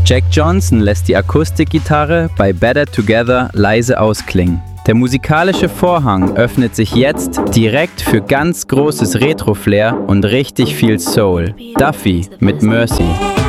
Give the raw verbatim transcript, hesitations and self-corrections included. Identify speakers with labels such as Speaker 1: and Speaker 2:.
Speaker 1: Jack Johnson lässt die Akustikgitarre bei Better Together leise ausklingen. Der musikalische Vorhang öffnet sich jetzt direkt für ganz großes Retro-Flair und richtig viel Soul. Duffy mit Mercy.